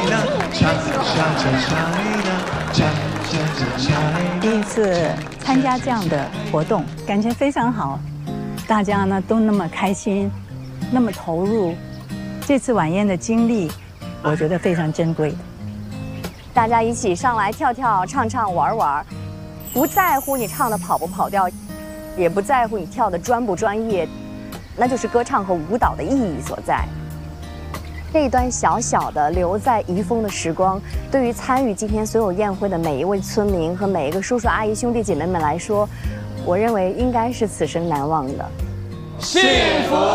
第一次参加这样的活动，感觉非常好，大家呢都那么开心，那么投入。这次晚宴的经历，我觉得非常珍贵的。 大家一起上来跳跳、唱唱、玩玩，不在乎你唱的跑不跑调，也不在乎你跳的专不专业，那就是歌唱和舞蹈的意义所在。这一段小小的留在遗风的时光，对于参与今天所有宴会的每一位村民和每一个叔叔阿姨、兄弟姐妹们来说，我认为应该是此生难忘的。 幸福